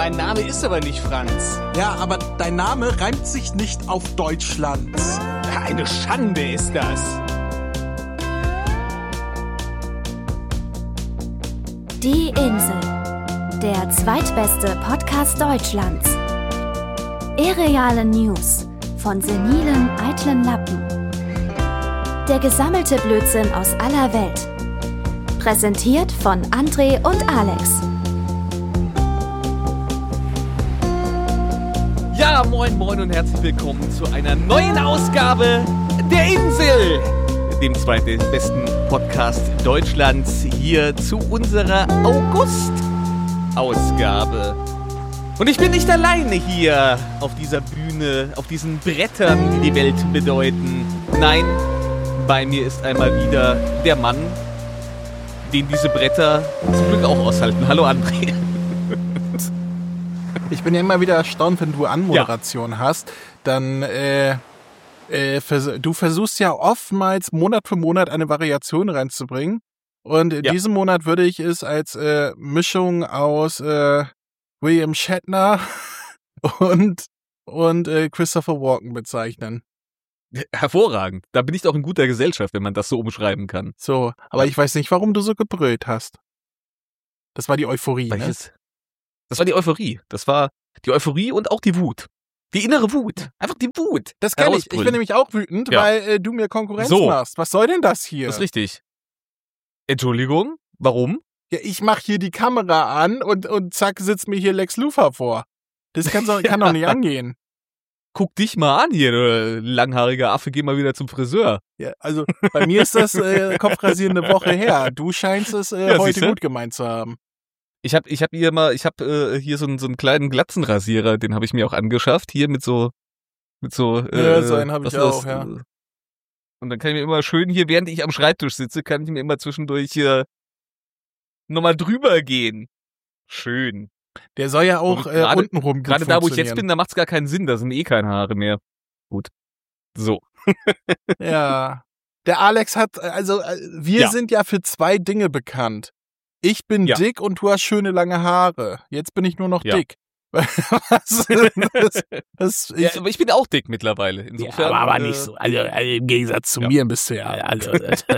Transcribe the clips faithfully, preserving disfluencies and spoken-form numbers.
Mein Name ist aber nicht Franz. Ja, aber dein Name reimt sich nicht auf Deutschland. Ja, eine Schande ist das. Die Insel, der zweitbeste Podcast Deutschlands. Irreale News von senilen, eitlen Lappen. Der gesammelte Blödsinn aus aller Welt. Präsentiert von André und Alex. Ja, moin moin und herzlich willkommen zu einer neuen Ausgabe der Insel, dem zweitbesten Podcast Deutschlands, hier zu unserer August-Ausgabe. Und ich bin nicht alleine hier auf dieser Bühne, auf diesen Brettern, die die Welt bedeuten. Nein, bei mir ist einmal wieder der Mann, den diese Bretter zum Glück auch aushalten. Hallo André. Ich bin ja immer wieder erstaunt, wenn du Anmoderation ja. hast, dann äh, äh, vers- du versuchst ja oftmals Monat für Monat eine Variation reinzubringen und in ja. diesem Monat würde ich es als äh, Mischung aus äh, William Shatner und, und äh, Christopher Walken bezeichnen. Hervorragend. Da bin ich doch in guter Gesellschaft, wenn man das so umschreiben kann. So, aber ich weiß nicht, warum du so gebrüllt hast. Das war die Euphorie, Weil ne? Es, das war die Euphorie. Das war die Euphorie und auch die Wut. Die innere Wut. Einfach die Wut. Das kann ich. Ich bin nämlich auch wütend, ja. weil äh, du mir Konkurrenz so. machst. Was soll denn das hier? Das ist richtig. Entschuldigung, warum? Ja, ich mach hier die Kamera an und, und zack, sitzt mir hier Lex Luthor vor. Das kann, so, kann doch nicht angehen. Guck dich mal an hier, du langhaariger Affe, geh mal wieder zum Friseur. Ja, also bei mir ist das äh, Kopfrasieren eine Woche her. Du scheinst es äh, ja, heute siehste? gut gemeint zu haben. Ich hab, ich hab hier mal, ich hab äh, hier so einen, so einen kleinen Glatzenrasierer, den habe ich mir auch angeschafft, hier mit so, mit so. Äh, ja, so einen habe ich auch, das, ja. Und dann kann ich mir immer schön hier, während ich am Schreibtisch sitze, kann ich mir immer zwischendurch hier nochmal drüber gehen. Schön. Der soll ja auch äh, grade, untenrum gut Gerade da, wo ich jetzt bin, da macht's gar keinen Sinn, da sind eh keine Haare mehr. Gut. So. Ja. Der Alex hat, also wir ja. sind ja für zwei Dinge bekannt. Ich bin ja. dick und du hast schöne lange Haare. Jetzt bin ich nur noch ja. dick. Was, das, das, ich, ja, aber ich bin auch dick mittlerweile. Insofern, ja, aber, aber äh, nicht so. Also, also im Gegensatz zu ja. mir bist du ja. Also,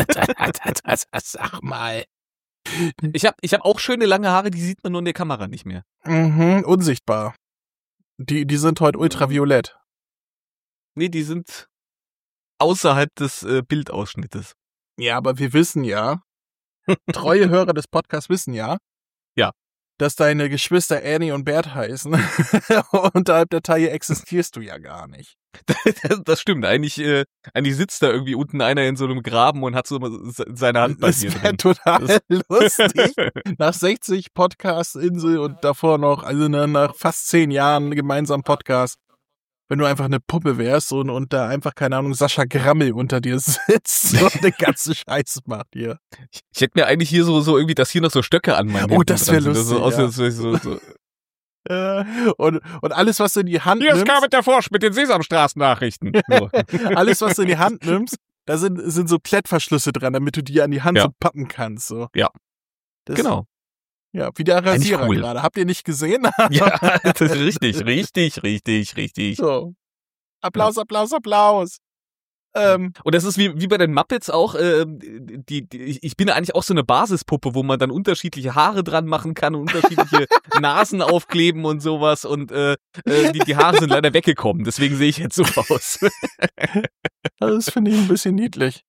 sag mal. Ich habe ich hab auch schöne lange Haare, die sieht man nur in der Kamera nicht mehr. Mhm, unsichtbar. Die, die sind heute ultraviolett. Nee, die sind außerhalb des äh, Bildausschnittes. Ja, aber wir wissen ja, treue Hörer des Podcasts wissen ja, ja, dass deine Geschwister Annie und Bert heißen. Unterhalb der Taille existierst du ja gar nicht. Das, das stimmt. Eigentlich, äh, eigentlich sitzt da irgendwie unten einer in so einem Graben und hat so seine Hand bei dir drin. Das wäre total das lustig. Nach sechzig Podcast-Insel und davor noch, also nach fast zehn Jahren gemeinsam Podcast, wenn du einfach eine Puppe wärst und, und da einfach, keine Ahnung, Sascha Grammel unter dir sitzt und den ganzen Scheiß macht hier. Ich, ich hätte mir eigentlich hier so, so irgendwie, dass hier noch so Stöcke an meinen Oh, das wäre lustig, so, ja. so, so, so. Äh, und, und alles, was du in die Hand hier nimmst... Hier ist Carmen der Forsch mit den Sesamstraßen-Nachrichten. So. Alles, was du in die Hand nimmst, da sind, sind so Klettverschlüsse dran, damit du die an die Hand ja. so pappen kannst. So. Ja, das, genau. Ja, wie der Rasierer cool. gerade. Habt ihr nicht gesehen? Ja, das ist richtig, richtig, richtig, richtig. So. Applaus, ja. Applaus, Applaus. Ähm, und das ist wie, wie bei den Muppets auch, äh, die, die, ich bin eigentlich auch so eine Basispuppe, wo man dann unterschiedliche Haare dran machen kann und unterschiedliche Nasen aufkleben und sowas und äh, die, die Haare sind leider weggekommen, deswegen sehe ich jetzt so aus. Das finde ich ein bisschen niedlich.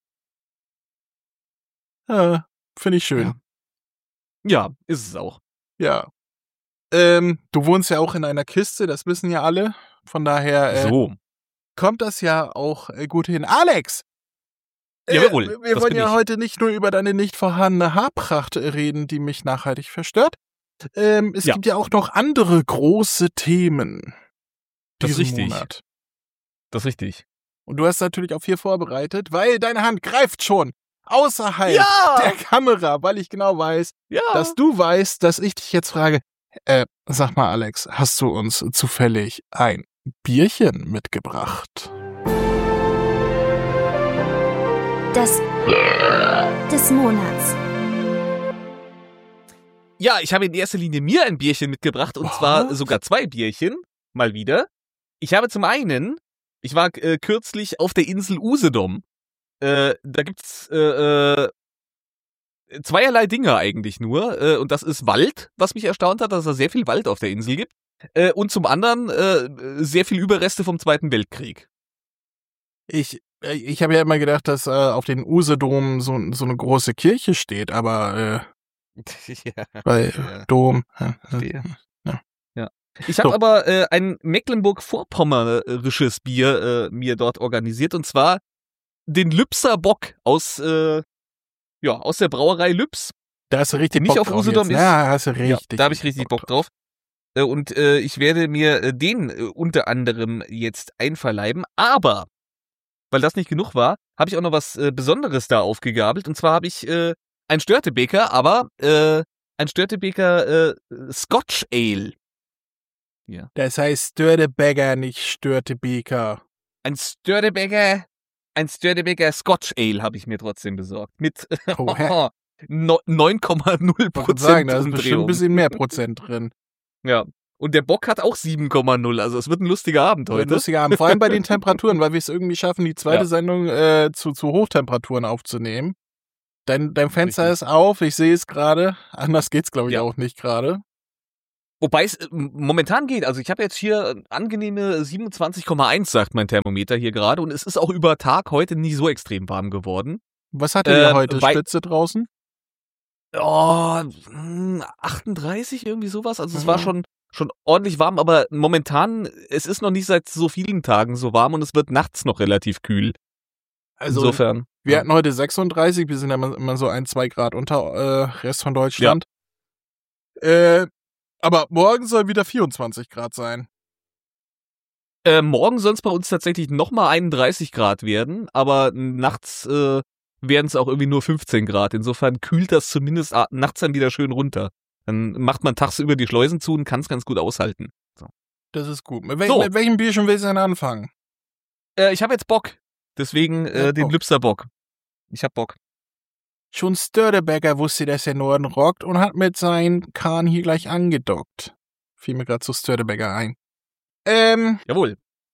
Ja, finde ich schön. Ja, ist es auch. Ja. Ähm, du wohnst ja auch in einer Kiste, das wissen ja alle, von daher... Äh, so. kommt das ja auch äh, gut hin. Alex! Äh, Jawohl, wir wollen ja ich. heute nicht nur über deine nicht vorhandene Haarpracht reden, die mich nachhaltig verstört. Ähm, es ja. gibt ja auch noch andere große Themen. Das ist richtig. Monat. Das ist richtig. Und du hast natürlich auch viel vorbereitet, weil deine Hand greift schon außerhalb ja! der Kamera, weil ich genau weiß, ja. dass du weißt, dass ich dich jetzt frage, äh, sag mal Alex, hast du uns zufällig ein Bierchen mitgebracht? Das des Monats. Ja, ich habe in erster Linie mir ein Bierchen mitgebracht und Was? zwar sogar zwei Bierchen, mal wieder. Ich habe zum einen, ich war äh, kürzlich auf der Insel Usedom. Äh, da gibt's äh, äh, zweierlei Dinge eigentlich nur. Äh, und das ist Wald, was mich erstaunt hat, dass es da sehr viel Wald auf der Insel gibt. Äh, und zum anderen äh, sehr viel Überreste vom Zweiten Weltkrieg. Ich, ich habe ja immer gedacht, dass äh, auf den Usedom so, so eine große Kirche steht, aber äh, ja. bei Ja. Dom. Äh, Verstehe. ja. Ja. Ich habe So. aber äh, ein Mecklenburg-Vorpommerisches Bier äh, mir dort organisiert und zwar den Lübser Bock aus äh, ja aus der Brauerei Lübs. Da hast du richtig Nicht Bock auf drauf Usedom jetzt. ist- Ja, hast du Ja, richtig. da habe ich richtig Bock drauf. Äh, und äh, ich werde mir äh, den äh, unter anderem jetzt einverleiben. Aber, weil das nicht genug war, habe ich auch noch was äh, Besonderes da aufgegabelt. Und zwar habe ich äh, ein Störtebeker, aber äh, ein Störtebeker äh, Scotch Ale. Ja. Das heißt Störtebeker, nicht Störtebeker. Ein Störtebeker, ein Störtebeker Scotch Ale habe ich mir trotzdem besorgt. Mit Oh, hä? no- neun Komma null Ich wollte Prozent sagen, da ist bestimmt Umdrehung. ein bisschen mehr Prozent drin. Ja. Und der Bock hat auch sieben Komma null. Also es wird ein lustiger Abend Ein heute. lustiger Abend. Vor allem bei den Temperaturen, weil wir es irgendwie schaffen, die zweite Ja. Sendung äh, zu, zu Hochtemperaturen aufzunehmen. Dein, dein Fenster Richtig. ist auf, ich sehe es gerade. Anders geht's, glaube ich, Ja. auch nicht gerade. Wobei es äh, momentan geht. Also ich habe jetzt hier äh, angenehme siebenundzwanzig Komma eins, sagt mein Thermometer hier gerade. Und es ist auch über Tag heute nie so extrem warm geworden. Was hattet ihr Ähm, heute? weil- Spitze draußen? Oh, hm, achtunddreißig, irgendwie sowas. Also es war Mhm. schon, schon ordentlich warm, aber momentan, es ist noch nicht seit so vielen Tagen so warm und es wird nachts noch relativ kühl. Also, Insofern. wir ja. hatten heute sechsunddreißig, wir sind ja immer immer so ein, zwei Grad unter äh, Rest von Deutschland. Äh, aber morgen soll wieder vierundzwanzig Grad sein. Äh, morgen soll es bei uns tatsächlich nochmal einunddreißig Grad werden, aber nachts äh, werden es auch irgendwie nur fünfzehn Grad. Insofern kühlt das zumindest a- nachts dann wieder schön runter. Dann macht man tagsüber die Schleusen zu und kann es ganz gut aushalten. Das ist gut. Mit, wel So. mit welchem Bierchen willst du denn anfangen? Äh, ich habe jetzt Bock. Deswegen Ja, äh, den Bock. Lübser Bock. Ich hab Bock. Schon Störtebeker wusste, dass der Norden rockt und hat mit seinem Kahn hier gleich angedockt. Fiel mir gerade zu Störtebeker ein. Ähm, Jawohl.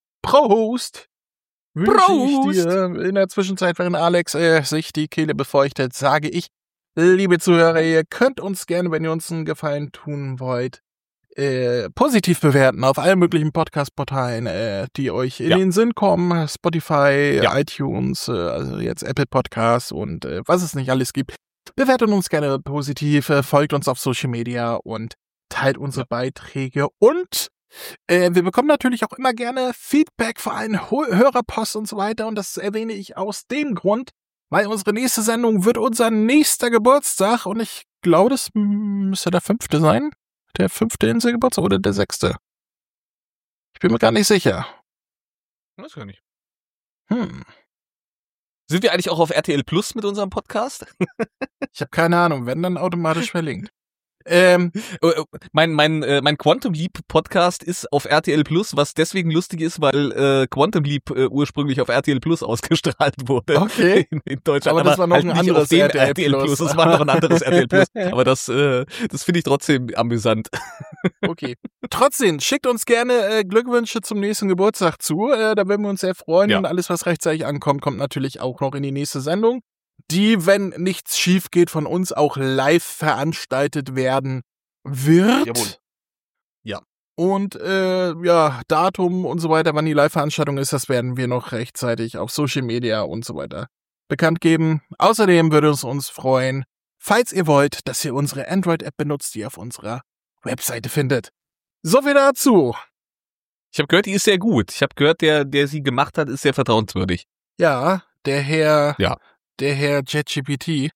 Prost! Wünsche Prost! ich dir. In der Zwischenzeit, während Alex äh, sich die Kehle befeuchtet, sage ich, liebe Zuhörer, ihr könnt uns gerne, wenn ihr uns einen Gefallen tun wollt, äh, positiv bewerten auf allen möglichen Podcast-Portalen, äh, die euch in Ja. den Sinn kommen. Spotify, Ja. iTunes, äh, also jetzt Apple Podcasts und äh, was es nicht alles gibt. Bewertet uns gerne positiv, äh, folgt uns auf Social Media und teilt unsere Ja. Beiträge und äh, wir bekommen natürlich auch immer gerne Feedback, vor allem Ho- Hörerpost und so weiter. Und das erwähne ich aus dem Grund, weil unsere nächste Sendung wird unser nächster Geburtstag. Und ich glaube, das müsste der fünfte sein. Der fünfte Inselgeburtstag oder der sechste? Ich bin mir gar nicht sicher. Weiß gar nicht. Hm. Sind wir eigentlich auch auf R T L Plus mit unserem Podcast? Ich habe keine Ahnung. Wenn, dann automatisch verlinkt. Ähm, Äh, äh, mein mein äh, mein Quantum Leap Podcast ist auf R T L Plus, was deswegen lustig ist, weil äh, Quantum Leap äh, ursprünglich auf R T L Plus ausgestrahlt wurde. Okay. In, in Deutschland. Aber das war noch halt ein nicht anderes auf dem R T L R T L Plus. Das war noch ein anderes R T L Plus. Aber das äh, das finde ich trotzdem amüsant. okay. Trotzdem, schickt uns gerne äh, Glückwünsche zum nächsten Geburtstag zu. Äh, da würden wir uns sehr freuen. Ja. Und alles, was rechtzeitig ankommt, kommt natürlich auch noch in die nächste Sendung, die, wenn nichts schief geht, von uns auch live veranstaltet werden wird. Jawohl. Ja. Und äh, ja, Datum und so weiter, wann die Live-Veranstaltung ist, das werden wir noch rechtzeitig auf Social Media und so weiter bekannt geben. Außerdem würde es uns freuen, falls ihr wollt, dass ihr unsere Android-App benutzt, die ihr auf unserer Webseite findet. So viel dazu. Ich habe gehört, die ist sehr gut. Ich habe gehört, der der sie gemacht hat, ist sehr vertrauenswürdig. Ja, der Herr, Ja. der Herr ChatGPT.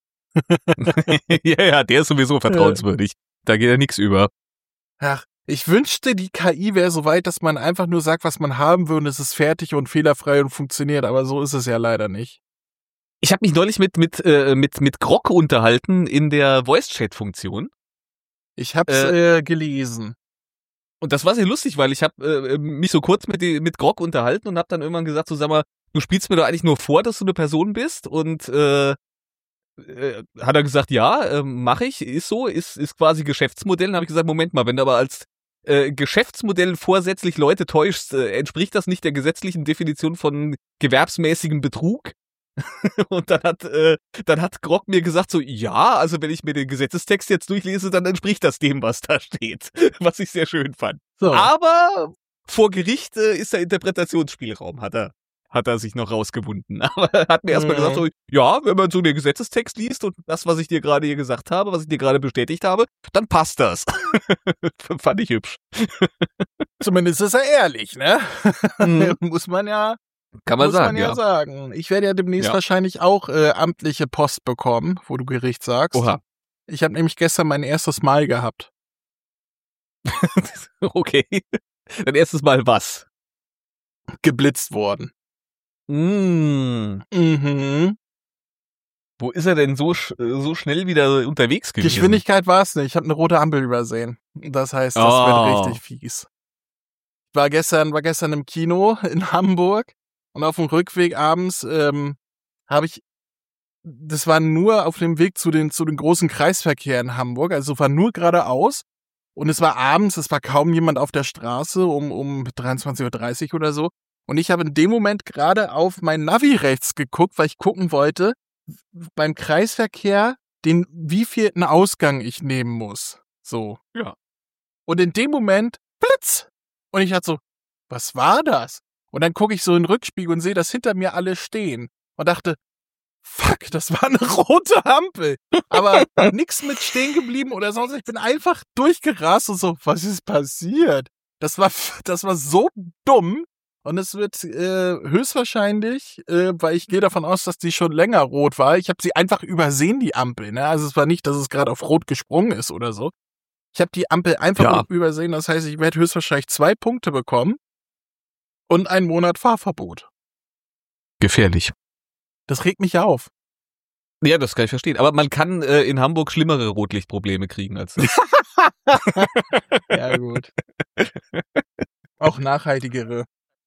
ja, ja, der ist sowieso vertrauenswürdig. Da geht ja nichts über. Ach, ich wünschte, die K I wäre so weit, dass man einfach nur sagt, was man haben will und es ist fertig und fehlerfrei und funktioniert, aber so ist es ja leider nicht. Ich habe mich neulich mit mit äh, mit mit Grok unterhalten in der Voice-Chat-Funktion. Ich hab's äh, gelesen. Und das war sehr lustig, weil ich habe äh, mich so kurz mit die, mit Grok unterhalten und habe dann irgendwann gesagt, so sag mal, du spielst mir doch eigentlich nur vor, dass du eine Person bist und äh, äh, hat er gesagt, ja, äh, mache ich, ist so, ist, ist quasi Geschäftsmodell. Dann habe ich gesagt, Moment mal, wenn du aber als äh, Geschäftsmodell vorsätzlich Leute täuschst, äh, entspricht das nicht der gesetzlichen Definition von gewerbsmäßigem Betrug? Und dann hat, äh, dann hat Grog mir gesagt so, ja, also wenn ich mir den Gesetzestext jetzt durchlese, dann entspricht das dem, was da steht. Was ich sehr schön fand. So. Aber vor Gericht äh, ist der Interpretationsspielraum, hat er, hat er sich noch rausgewunden. Aber er hat mir erstmal Mhm. gesagt so, ja, wenn man so den Gesetzestext liest und das, was ich dir gerade hier gesagt habe, was ich dir gerade bestätigt habe, dann passt das. Fand ich hübsch. Zumindest ist er ehrlich, ne? Mhm. Muss man ja, Kann man muss sagen, man ja, ja. sagen. Ich werde ja demnächst Ja. wahrscheinlich auch äh, amtliche Post bekommen, wo du Gericht sagst. Oha. Ich habe nämlich gestern mein erstes Mal gehabt. Okay. Dein erstes Mal was? Geblitzt worden. Mm. Mhm. Wo ist er denn so, sch so schnell wieder unterwegs gewesen? Geschwindigkeit war es nicht. Ich habe eine rote Ampel übersehen. Das heißt, das Oh. wird richtig fies. Ich war gestern, war gestern im Kino in Hamburg und auf dem Rückweg abends ähm, habe ich, das war nur auf dem Weg zu den, zu den großen Kreisverkehr in Hamburg, also war nur geradeaus und es war abends, es war kaum jemand auf der Straße um, um dreiundzwanzig Uhr dreißig oder so und ich habe in dem Moment gerade auf mein Navi rechts geguckt, weil ich gucken wollte, beim Kreisverkehr, den wievielten Ausgang ich nehmen muss. So. Ja. Und in dem Moment, Blitz! Und ich hatte so, was war das? Und dann gucke ich so in den Rückspiegel und sehe, dass hinter mir alle stehen. Und dachte, fuck, das war eine rote Ampel. Aber nix mit stehen geblieben oder sonst. Ich bin einfach durchgerast und so, was ist passiert? Das war, das war so dumm. Und es wird äh, höchstwahrscheinlich, äh, weil ich gehe davon aus, dass die schon länger rot war. Ich habe sie einfach übersehen, die Ampel. Ne? Also es war nicht, dass es gerade auf rot gesprungen ist oder so. Ich habe die Ampel einfach Ja. übersehen. Das heißt, ich werde höchstwahrscheinlich zwei Punkte bekommen und einen Monat Fahrverbot. Gefährlich. Das regt mich auf. Ja, das kann ich verstehen. Aber man kann äh, in Hamburg schlimmere Rotlichtprobleme kriegen als das. Ja, gut. Auch nachhaltigere.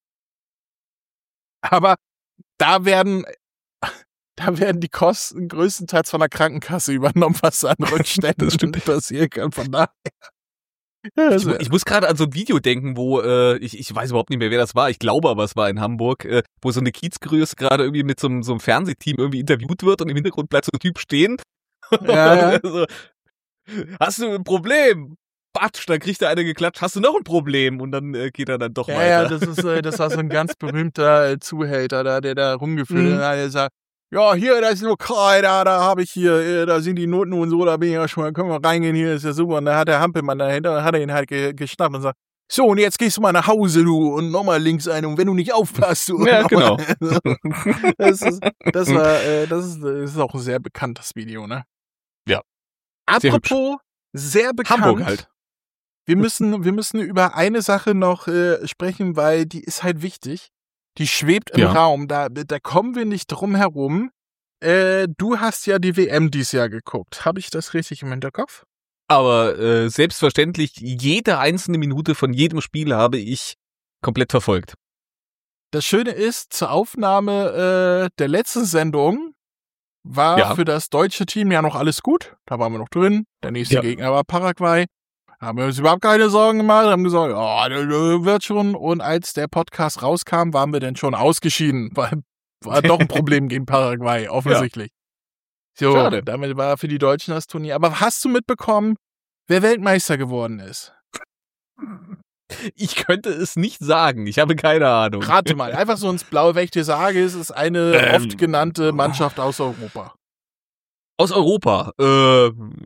Aber da werden, da werden die Kosten größtenteils von der Krankenkasse übernommen, was an Rückständen Das stimmt. passieren kann. Von daher. Ja, Ich, mu- ich muss gerade an so ein Video denken, wo, äh, ich, ich weiß überhaupt nicht mehr, wer das war, ich glaube aber, es war in Hamburg, äh, wo so eine Kiezgröße gerade irgendwie mit so einem, so einem Fernsehteam irgendwie interviewt wird und im Hintergrund bleibt so ein Typ stehen. Ja, ja. so, hast du ein Problem? Batsch, dann kriegt er eine geklatscht, hast du noch ein Problem? Und dann äh, geht er dann doch Ja, weiter. ja, das ist, äh, das war so ein ganz berühmter äh, Zuhälter da, der da rumgeführt Mhm. hat. Der sagt, ja, hier, das Lokal, da, da habe ich hier, äh, da sind die Noten und so, da bin ich ja schon mal, können wir reingehen, hier ist ja super. Und da hat der Hampelmann dahinter, dann hat er ihn halt ge geschnappt und sagt, so, und jetzt gehst du mal nach Hause, du, und nochmal links ein, und wenn du nicht aufpasst, du. Ja, noch genau. mal- das ist, das war, äh, das ist, das ist auch ein sehr bekanntes Video, ne? Ja. Sehr Apropos, sehr bekannt. Hamburg halt. Wir müssen, wir müssen über eine Sache noch äh, sprechen, weil die ist halt wichtig. Die schwebt im Ja. Raum. Da, da kommen wir nicht drum herum. Äh, du hast ja die W M dieses Jahr geguckt. Habe ich das richtig im Hinterkopf? Aber äh, selbstverständlich, jede einzelne Minute von jedem Spiel habe ich komplett verfolgt. Das Schöne ist, zur Aufnahme äh, der letzten Sendung war Ja. für das deutsche Team ja noch alles gut. Da waren wir noch drin. Der nächste Ja. Gegner war Paraguay. Haben wir uns überhaupt keine Sorgen gemacht, haben gesagt, ja, das wird schon. Und als der Podcast rauskam, waren wir dann schon ausgeschieden, weil war doch ein Problem gegen Paraguay, offensichtlich. So, Schade. damit war für die Deutschen das Turnier. Aber hast du mitbekommen, wer Weltmeister geworden ist? Ich könnte es nicht sagen, ich habe keine Ahnung. Rate mal, einfach so ins Blaue, wenn ich dir sage, es ist eine Ähm. oft genannte Mannschaft aus Europa. Aus Europa. Äh,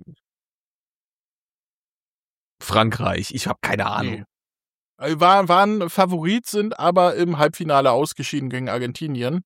Frankreich, ich habe keine Ahnung. Nee. War, waren Favorit, sind aber im Halbfinale ausgeschieden gegen Argentinien.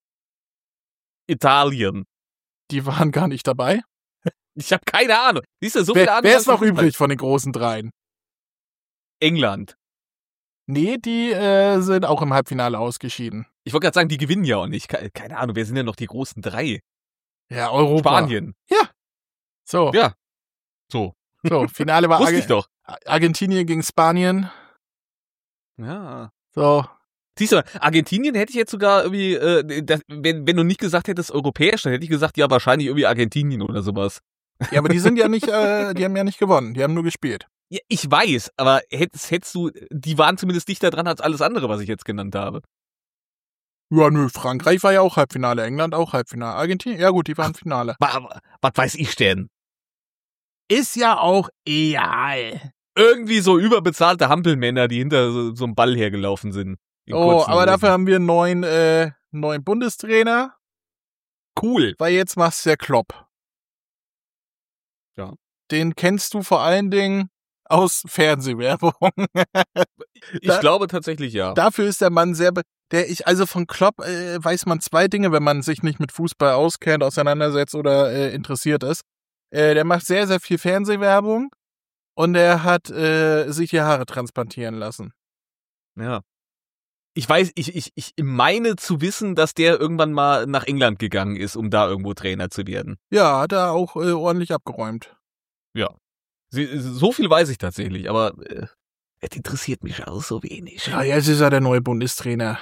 Italien. Die waren gar nicht dabei. Ich habe keine Ahnung. Siehst du, so viele Wer, Ahnung. wer hast ist du noch nicht. übrig von den großen dreien? England. Nee, die äh, sind auch im Halbfinale ausgeschieden. Ich wollte gerade sagen, die gewinnen ja auch nicht. Ke- Keine Ahnung, wer sind denn noch die großen drei? Ja, Europa. Spanien. So, Ja. So. so Finale war Wusste Arge ich doch. Argentinien gegen Spanien. Ja. So, Siehst du, Argentinien hätte ich jetzt sogar irgendwie, äh, das, wenn, wenn du nicht gesagt hättest europäisch, dann hätte ich gesagt, ja, wahrscheinlich irgendwie Argentinien oder sowas. Ja, aber die sind ja nicht, äh, die haben ja nicht gewonnen, die haben nur gespielt. Ja, ich weiß, aber hättest, hättest du, die waren zumindest dichter dran als alles andere, was ich jetzt genannt habe. Ja, nö, Frankreich war ja auch Halbfinale, England auch Halbfinale, Argentinien, ja gut, die waren Finale. Was, was weiß ich denn? Ist ja auch egal. Irgendwie so überbezahlte Hampelmänner, die hinter so, so einem Ball hergelaufen sind. Oh, aber dafür haben wir einen neuen, äh, neuen Bundestrainer. Cool. Weil jetzt machst du ja Klopp. Ja. Den kennst du vor allen Dingen aus Fernsehwerbung. Ich da, glaube tatsächlich ja. Dafür ist der Mann sehr, be- der ich, also von Klopp äh, weiß man zwei Dinge, wenn man sich nicht mit Fußball auskennt, auseinandersetzt oder äh, interessiert ist. Äh, der macht sehr, sehr viel Fernsehwerbung und er hat äh, sich die Haare transplantieren lassen. Ja. Ich weiß, ich, ich, ich meine zu wissen, dass der irgendwann mal nach England gegangen ist, um da irgendwo Trainer zu werden. Ja, hat er auch äh, ordentlich abgeräumt. Ja. So viel weiß ich tatsächlich, aber äh, es interessiert mich auch so wenig. Ja, jetzt ist er der neue Bundestrainer.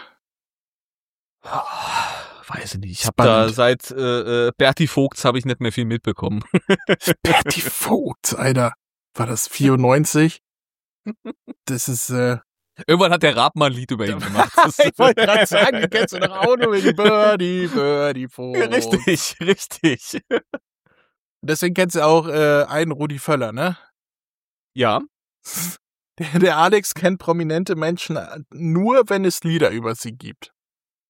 Weiß ich nicht. Ich habe da seit äh, Berti Vogts habe ich nicht mehr viel mitbekommen. Berti Vogts, Alter. War das vierundneunzig? Das ist, äh... Irgendwann hat der Raab mal ein Lied über ihn gemacht. Ich wollte gerade sagen, die kennst du doch auch nur wegen Birdie, Birdie Vogts. Richtig, richtig. Deswegen kennst du auch äh, einen Rudi Völler, ne? Ja. Der, der Alex kennt prominente Menschen nur, wenn es Lieder über sie gibt.